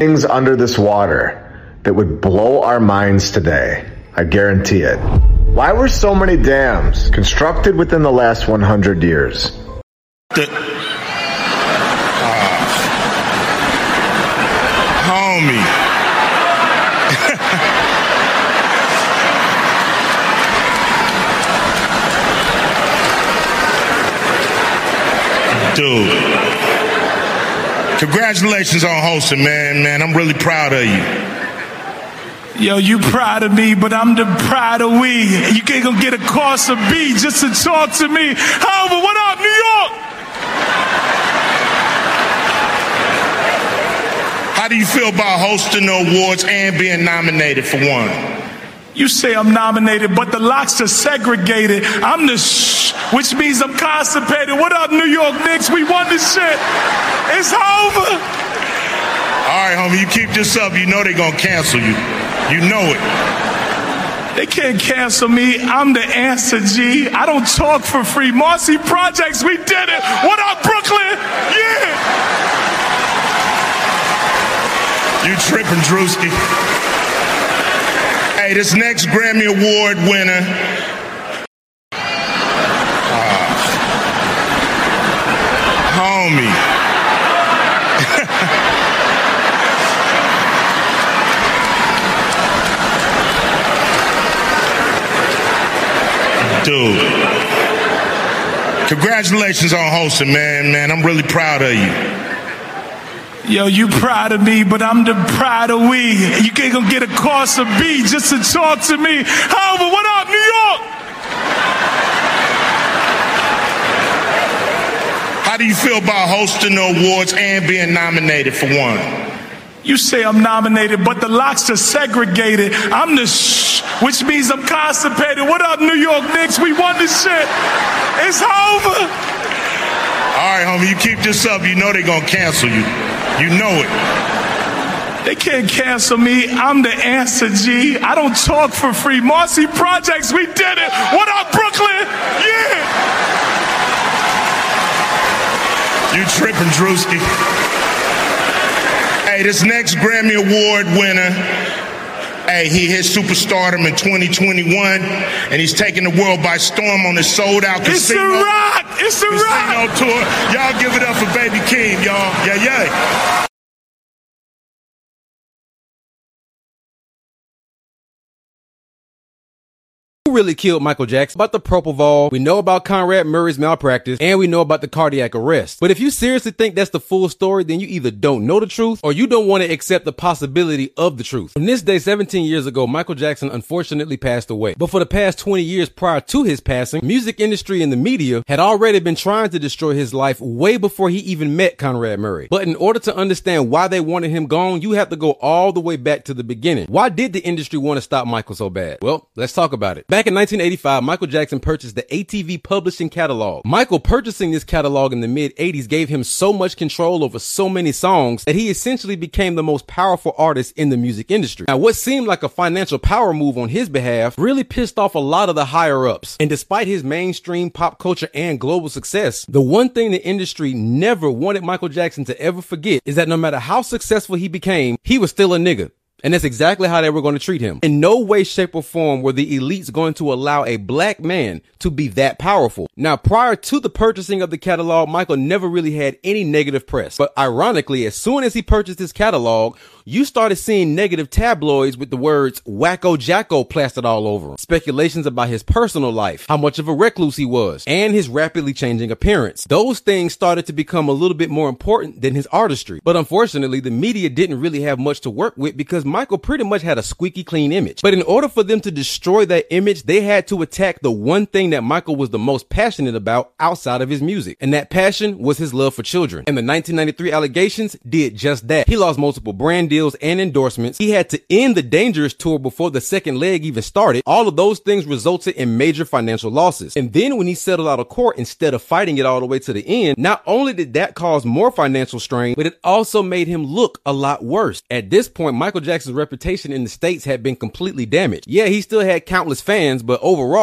things under this water that would blow our minds today. I guarantee it. Why were so many dams constructed within the last 100 years? Homie. Dude. Congratulations on hosting, man. I'm really proud of you. Yo, you proud of me, but I'm the pride of we. You ain't gonna get a course of B just to talk to me. However, what up, New York? How do you feel about hosting the awards and being nominated for one? You say I'm nominated, but the locks are segregated. I'm the which means I'm constipated. What up, New York Knicks? We won this shit. It's over. All right, homie, you keep this up, you know they're gonna cancel you. You know it. They can't cancel me. I'm the answer, G. I don't talk for free. Marcy Projects, we did it. What up, Brooklyn? Yeah. You tripping, Drewski. Hey, this next Grammy Award winner. Homie. Dude. Congratulations on hosting, man. I'm really proud of you. Yo, you proud of me, but I'm the pride of we. You ain't gonna get a course of B just to talk to me. However, what up, New York? How do you feel about hosting the awards and being nominated for one? You say I'm nominated, but the locks are segregated. I'm the which means I'm constipated. What up, New York Knicks? We won this shit. It's over. All right, homie, you keep this up, you know they're gonna cancel you. You know it. They can't cancel me. I'm the answer, G. I don't talk for free. Marcy Projects, we did it. What up, Brooklyn? Yeah. You tripping, Drewski. Hey, this next Grammy Award winner, hey, he hit superstardom in 2021, and he's taking the world by storm on his sold-out casino. It's a rock. It's a casino rock. tour. Y'all give it up for Baby Keem, y'all. Yeah. Who really killed Michael Jackson? About the propofol, we know about Conrad Murray's malpractice, and we know about the cardiac arrest. But if you seriously think that's the full story, then you either don't know the truth or you don't want to accept the possibility of the truth. On this day 17 years ago, Michael Jackson unfortunately passed away. But for the past 20 years prior to his passing, the music industry and the media had already been trying to destroy his life way before he even met Conrad Murray. But in order to understand why they wanted him gone, you have to go all the way back to the beginning. Why did the industry want to stop Michael so bad? Well, let's talk about it. Back in 1985, Michael Jackson purchased the ATV Publishing catalog. Michael purchasing this catalog in the mid-80s gave him so much control over so many songs that he essentially became the most powerful artist in the music industry. Now, what seemed like a financial power move on his behalf really pissed off a lot of the higher-ups. And despite his mainstream pop culture and global success, the one thing the industry never wanted Michael Jackson to ever forget is that no matter how successful he became, he was still a nigga. And that's exactly how they were going to treat him. In no way, shape, or form were the elites going to allow a black man to be that powerful. Now, prior to the purchasing of the catalog, Michael never really had any negative press. But ironically, as soon as he purchased his catalog, you started seeing negative tabloids with the words Wacko Jacko plastered all over him. Speculations about his personal life, how much of a recluse he was, and his rapidly changing appearance. Those things started to become a little bit more important than his artistry. But unfortunately, the media didn't really have much to work with because Michael pretty much had a squeaky clean image. But in order for them to destroy that image, they had to attack the one thing that Michael was the most passionate about outside of his music. And that passion was his love for children. And the 1993 allegations did just that. He lost multiple brand deals and endorsements. He had to end the Dangerous tour before the second leg even started. All of those things resulted in major financial losses. And then when he settled out of court, instead of fighting it all the way to the end, not only did that cause more financial strain, but it also made him look a lot worse. At this point, Michael Jackson's reputation in the States had been completely damaged. Yeah, he still had countless fans, but overall,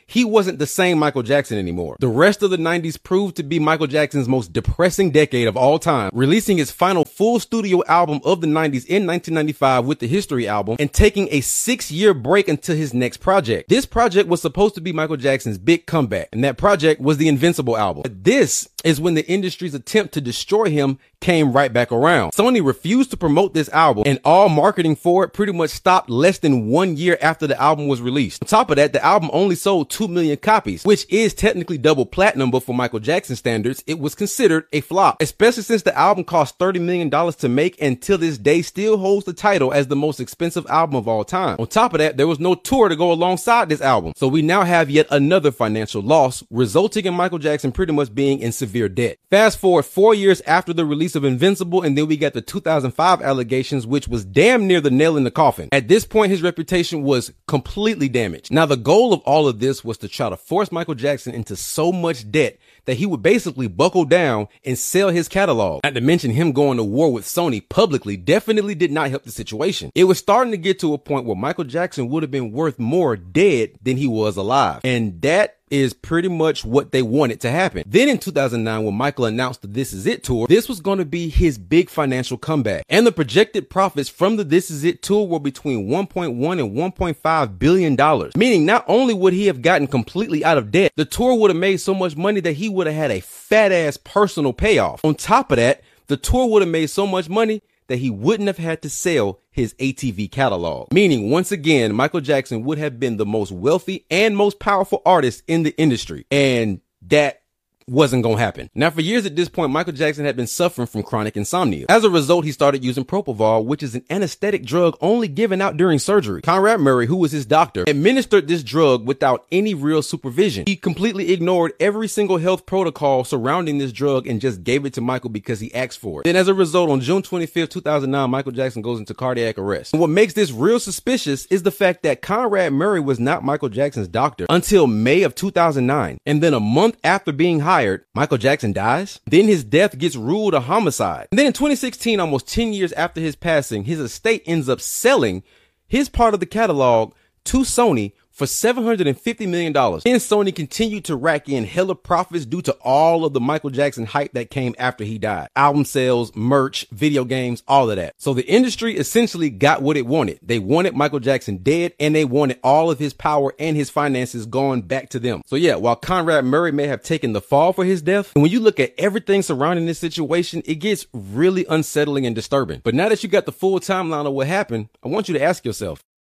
he wasn't the same Michael Jackson anymore. The rest of the 90s proved to be Michael Jackson's most depressing decade of all time, releasing his final full studio album of the 90s in 1995 with the History album and taking a 6-year break until his next project. This project was supposed to be Michael Jackson's big comeback, and that project was the Invincible album. But this is when the industry's attempt to destroy him came right back around. Sony refused to promote this album, and all marketing for it pretty much stopped less than 1 year after the album was released. On top of that, the album only sold 2 million copies, which is technically double platinum, but for Michael Jackson standards, it was considered a flop, especially since the album cost $30 million to make and till this day still holds the title as the most expensive album of all time. On top of that, there was no tour to go alongside this album, so we now have yet another financial loss, resulting in Michael Jackson pretty much being in severe debt. Fast forward 4 years after the release of Invincible, and then we got the 2005 allegations, which was damn near the nail in the coffin. At this point, his reputation was completely damaged. Now, the goal of all of this was to try to force Michael Jackson into so much debt that he would basically buckle down and sell his catalog. Not to mention him going to war with Sony publicly definitely did not help the situation. It was starting to get to a point where Michael Jackson would have been worth more dead than he was alive. And that is pretty much what they wanted to happen. Then in 2009, when Michael announced the This Is It tour, this was going to be his big financial comeback. And the projected profits from the This Is It tour were between $1.1 and $1.5 billion. Meaning not only would he have gotten completely out of debt, the tour would have made so much money that he would have had a fat ass personal payoff. On top of that, the tour would have made so much money that he wouldn't have had to sell his ATV catalog. Meaning, once again, Michael Jackson would have been the most wealthy and most powerful artist in the industry. And that wasn't gonna happen. Now, for years at this point, Michael Jackson had been suffering from chronic insomnia. As a result, he started using propofol, which is an anesthetic drug only given out during surgery. Conrad Murray, who was his doctor, administered this drug without any real supervision. He completely ignored every single health protocol surrounding this drug and just gave it to Michael because he asked for it. Then as a result, on June 25th, 2009, Michael Jackson goes into cardiac arrest. And what makes this real suspicious is the fact that Conrad Murray was not Michael Jackson's doctor until May of 2009. And then a month after being hired, Michael Jackson dies. Then his death gets ruled a homicide. And then in 2016, almost 10 years after his passing, his estate ends up selling his part of the catalog to Sony for $750 million. Then Sony continued to rack in hella profits due to all of the Michael Jackson hype that came after he died. Album sales, merch, video games, all of that. So the industry essentially got what it wanted. They wanted Michael Jackson dead, and they wanted all of his power and his finances going back to them. So yeah, while Conrad Murray may have taken the fall for his death, when you look at everything surrounding this situation, it gets really unsettling and disturbing. But now that you got the full timeline of what happened, I want you to ask yourself,